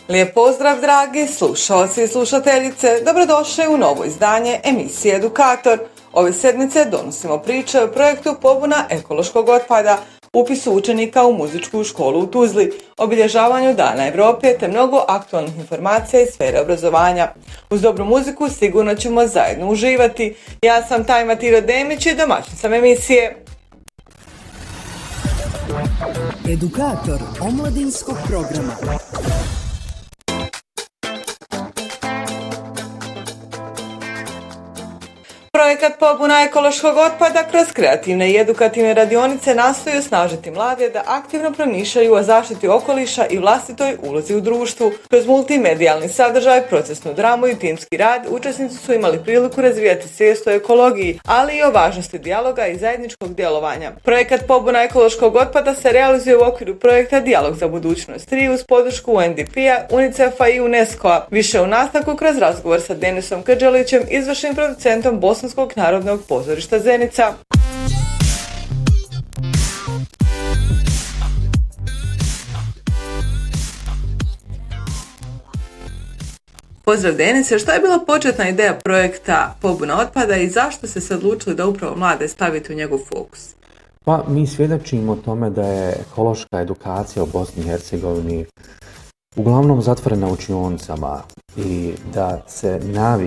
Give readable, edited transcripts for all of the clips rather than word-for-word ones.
Lijep pozdrav dragi slušalci i slušateljice, dobrodošli u novo izdanje emisije Edukator. Ove sedmice donosimo priče o projektu pobuna ekološkog otpada, upisu učenika u muzičku školu u Tuzli, obilježavanju Dana Evrope te mnogo aktualnih informacija iz sfere obrazovanja. Uz dobru muziku sigurno ćemo zajedno uživati. Ja sam Tajma Tiro Demić i domaćin sam emisije. Edukator omladinskog programa. Projekat pobuna ekološkog otpada kroz kreativne i edukativne radionice nastoji osnažiti mlade da aktivno promišljaju o zaštiti okoliša i vlastitoj ulozi u društvu. Kroz multimedijalni sadržaj, procesnu dramu i timski rad, učesnici su imali priliku razvijati svijest o ekologiji, ali i o važnosti dijaloga i zajedničkog djelovanja. Projekat pobuna ekološkog otpada se realizuje u okviru projekta Dijalog za budućnost 3 uz podršku UNDP-a, UNICEF-a i UNESCO-a. Više u nastavku kroz razgovor sa Denisom Krđelićem, izvršnim producentom Bosanskog narodnog pozorišta Zenica. Pozdrav Denice, što je bila početna ideja projekta pobuna otpada i zašto ste se odlučili da upravo mlade stavite u njegov fokus? Pa mi svjedočimo tome da je ekološka edukacija u Bosni i Hercegovini uglavnom zatvorena učionicama i da se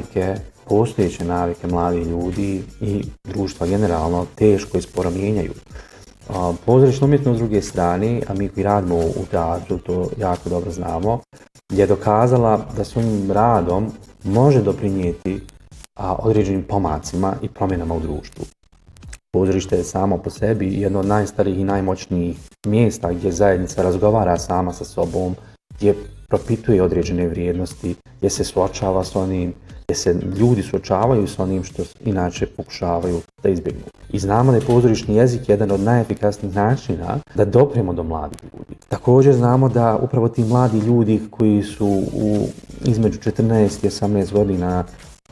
postojeće navike mladih ljudi i društva generalno teško i sporo mijenjaju. Pozorišna umjetnost s druge strane, a mi koji radimo u teatru to jako dobro znamo, je dokazala da svojim radom može doprinijeti određenim pomacima i promjenama u društvu. Pozorište je samo po sebi jedno od najstarijih i najmoćnijih mjesta gdje zajednica razgovara sama sa sobom, gdje propituje određene vrijednosti, gdje se suočava s onim, gdje se ljudi suočavaju s onim što inače pokušavaju da izbjegnu. I znamo da je pozorišni jezik jedan od najefikasnijih načina da dopremo do mladih ljudi. Također znamo da upravo ti mladi ljudi koji su između 14 i 18 godina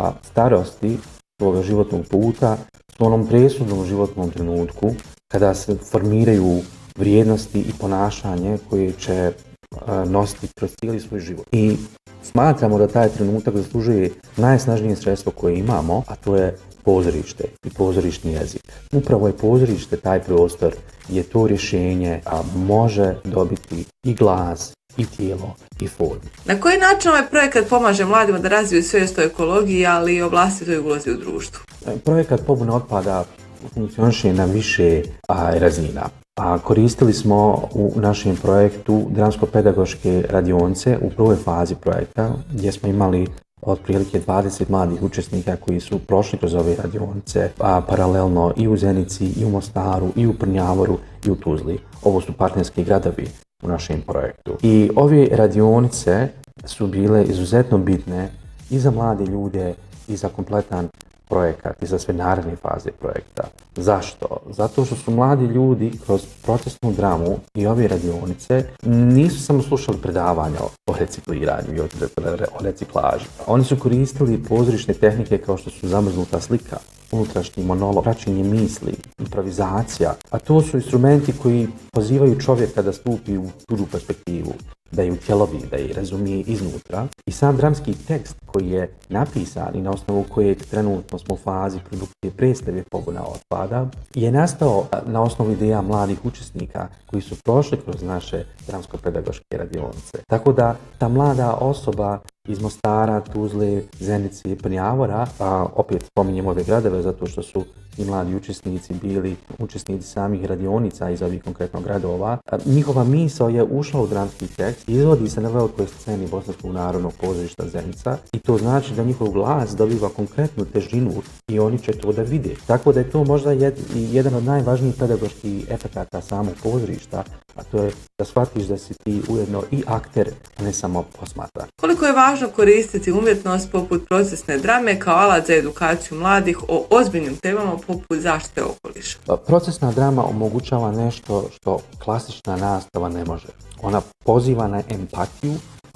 starosti svoga životnog puta su u onom presudnom životnom trenutku kada se formiraju vrijednosti i ponašanje koje će nositi kroz cijeli svoj život. I smatramo da taj trenutak zaslužuje najsnažnije sredstvo koje imamo, a to je pozorište i pozorišni jezik. Upravo je pozorište taj prostor gdje to rješenje može dobiti i glas, i tijelo, i formu. Na koji način ovaj projekat pomaže mladima da razviju svijest o ekologiji, ali i o vlastitoj ulozi u društvu? Projekat pobune otpada funkcioniše na više razina. Koristili smo u našem projektu dramsko-pedagoške radionice u prvoj fazi projekta gdje smo imali otprilike 20 mladih učesnika koji su prošli kroz ove radionice, paralelno i u Zenici, i u Mostaru, i u Prnjavoru, i u Tuzli. Ovo su partnerski gradovi u našem projektu. I ove radionice su bile izuzetno bitne i za mlade ljude i za kompletan projekat i za sve naredne faze projekta. Zašto? Zato što su mladi ljudi kroz procesnu dramu i ove radionice nisu samo slušali predavanja o recikliranju i o reciklaži. Oni su koristili pozorišne tehnike kao što su zamrznuta slika, unutrašnji monolog, praćenje misli, improvizacija, a to su instrumenti koji pozivaju čovjeka da stupi u tuđu perspektivu, da je utjelovi, da je razumije iznutra. I sam dramski tekst koji je napisan i na osnovu kojeg trenutno smo u fazi produkcije predstave pobuna otpada je nastao na osnovu ideja mladih učesnika koji su prošli kroz naše dramsko-pedagoške radionice. Tako da ta mlada osoba iz Mostara, Tuzle, Zenice i Prnjavora, opet spominjem ove gradove zato što su i mladi učesnici bili učesnici samih radionica iz ovih konkretnog gradova. Njihova misao je ušla u dramski tekst i izvodi se na velikoj sceni Bosanskog narodnog pozorišta Zenica i to znači da njihov glas dobiva konkretnu težinu i oni će to da vide. Tako da je to možda jedan od najvažnijih pedagoških efekata samog pozorišta, a to je da shvatiš da si ti ujedno i akter, a ne samo posmatrač. Koliko je važno koristiti umjetnost poput procesne drame kao alat za edukaciju mladih o ozbiljnim temama poput zaštite okoliša? Procesna drama omogućava nešto što klasična nastava ne može. Ona poziva na empatiju,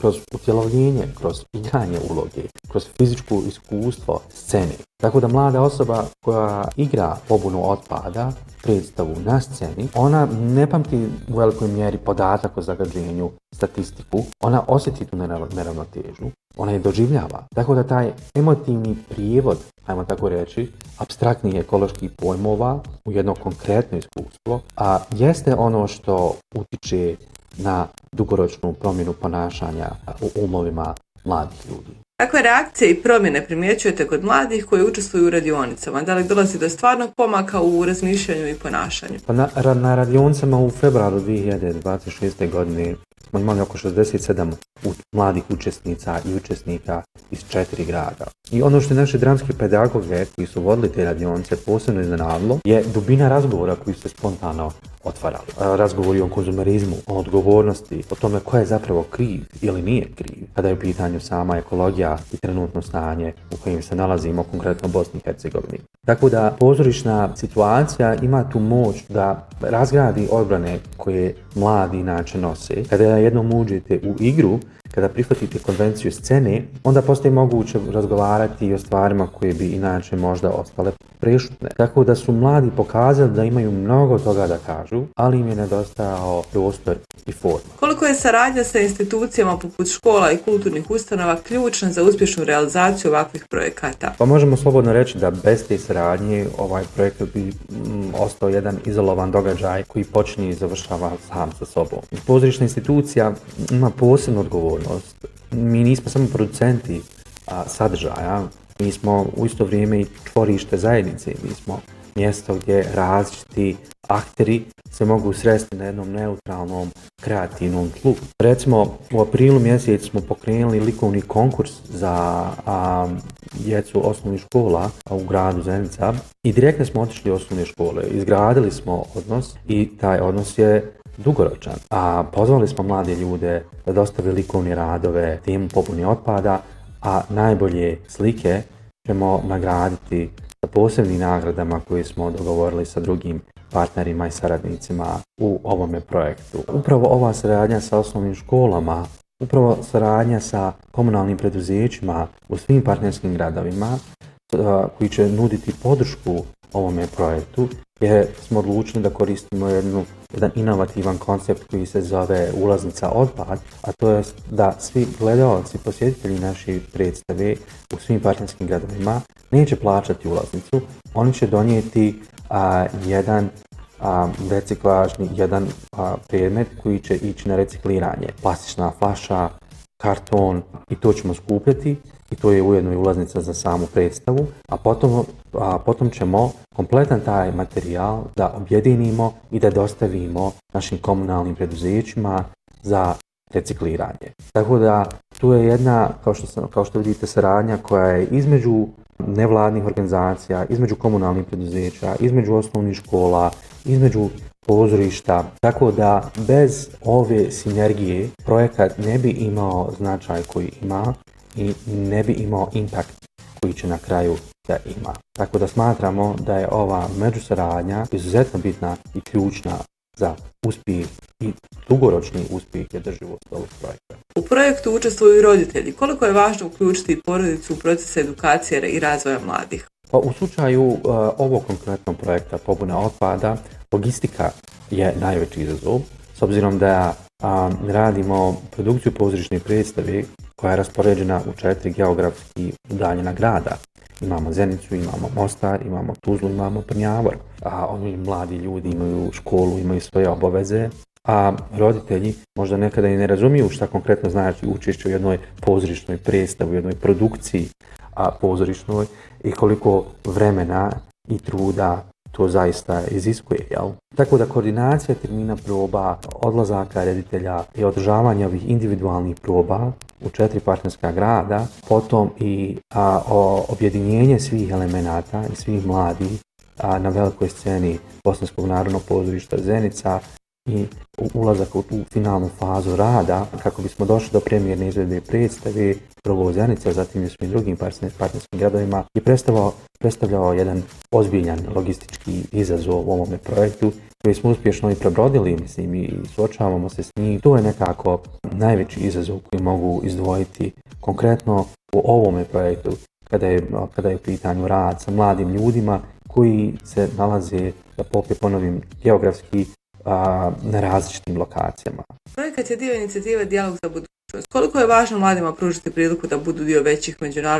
kroz utjelovljenje, kroz igranje uloge, kroz fizičko iskustvo scene. Tako da mlada osoba koja igra pobunu otpada, predstavu na sceni, ona ne pamti u velikoj mjeri podatak o zagađenju, statistiku, ona osjeti tu neravnotežu, ona je doživljava. Tako da taj emotivni prijevod, ajmo tako reći, apstraktnih ekoloških pojmova u jedno konkretno iskustvo, a jeste ono što utiče na dugoročnu promjenu ponašanja u umovima mladih ljudi. Kakve reakcije i promjene primjećujete kod mladih koji učestvuju u radionicama? Da li dolazi do stvarnog pomaka u razmišljanju i ponašanju? Pa na radionicama u februaru 2026. godine smo imali oko 67 mladih učesnica i učesnika iz 4 grada. I ono što naše dramske pedagoge koji su vodili te radionice posebno iznenadilo je dubina razgovora koji se spontano otvarali. Razgovori o konzumerizmu, o odgovornosti, o tome ko je zapravo kriv ili nije kriv, kada je u pitanju sama ekologija i trenutno stanje u kojem se nalazimo, konkretno u Bosni i Hercegovini. Tako da pozorišna situacija ima tu moć da razgradi odbrane koje mladi inače nose. Kada jednom uđete u igru, kada prihvatite konvenciju scene, onda postaje moguće razgovarati i o stvarima koje bi inače možda ostale prešutne. Tako da su mladi pokazali da imaju mnogo toga da kažu, ali im je nedostajao prostor i forma. Koliko je saradnja sa institucijama poput škola i kulturnih ustanova ključna za uspješnu realizaciju ovakvih projekata? Pa možemo slobodno reći da bez te saradnje ovaj projekat bi ostao jedan izolovan događaj koji počinje i završava sam sa sobom. Pozorišna institucija ima posebnu odgovornost. Mi nismo samo producenti sadržaja, mi smo u isto vrijeme i tvorište zajednice, mi smo mjesto gdje različiti akteri se mogu sresti na jednom neutralnom, kreativnom tlu. Recimo, u aprilu mjesecu smo pokrenuli likovni konkurs za djecu osnovnih škola u gradu Zenica i direktno smo otišli u osnovne škole. Izgradili smo odnos i taj odnos je dugoročan. Pozvali smo mlade ljude da dostave likovne radove, temu pobune otpada, a najbolje slike ćemo nagraditi sa posebnim nagradama koje smo dogovorili sa drugim partnerima i saradnicima u ovome projektu. Upravo ova saradnja sa osnovnim školama, upravo saradnja sa komunalnim preduzećima u svim partnerskim gradovima koji će nuditi podršku ovome projektu, jer smo odlučili da koristimo jedan inovativan koncept koji se zove ulaznica otpad, a to je da svi gledalci, posjetitelji naše predstave u svim partnerskim gradovima neće plaćati ulaznicu, oni će donijeti jedan reciklažni, jedan predmet koji će ići na recikliranje. Plastična flaša, karton i to ćemo skupljati i to je ujedno i ulaznica za samu predstavu, a potom ćemo kompletan taj materijal da objedinimo i da dostavimo našim komunalnim preduzećima za recikliranje. Tako da tu je jedna, kao što vidite, saradnja koja je između nevladnih organizacija, između komunalnih preduzeća, između osnovnih škola, između pozorišta. Tako da bez ove sinergije projekat ne bi imao značaj koji ima i ne bi imao impact koji će na kraju da ima. Tako da smatramo da je ova međusaradnja izuzetno bitna i ključna za uspjeh i dugoročni uspjeh i održivost ovog projekta. U projektu učestvuju i roditelji. Koliko je važno uključiti porodicu u proces edukacije i razvoja mladih? Pa u slučaju ovog konkretnog projekta pobune otpada, logistika je najveći izazov, s obzirom da radimo produkciju pozorišne predstave koja je raspoređena u 4 geografski udaljena grada. Imamo Zenicu, imamo Mostar, imamo Tuzlu, imamo Prnjavor. Oni mladi ljudi imaju školu, imaju svoje obaveze, a roditelji možda nekada i ne razumiju šta konkretno znači učešće u jednoj pozorišnoj predstavi, u jednoj produkciji pozorišnoj i koliko vremena i truda to zaista iziskuje. Tako da koordinacija termina proba, odlazaka reditelja i održavanja ovih individualnih proba u 4 partnerska grada, potom i objedinjenje svih elemenata i svih mladih na velikoj sceni Bosanskog narodnog pozorišta Zenica i ulazak u tu finalnu fazu rada kako bismo došli do premijerne izvedbe predstave prvo u Zenici, a zatim i u svim drugim partnerskim gradovima je predstavljao jedan ozbiljan logistički izazov u ovome projektu koji smo uspješno i prebrodili, mislim, i suočavamo se s njim. To je nekako najveći izazov koji mogu izdvojiti konkretno u ovome projektu kada je u pitanju rad sa mladim ljudima koji se nalaze, da popet ponovim, geografski na različitim lokacijama. Projekat je dio inicijative Dijalog za budućnost. Koliko je važno mladima pružiti priliku da budu dio većih međunarodnih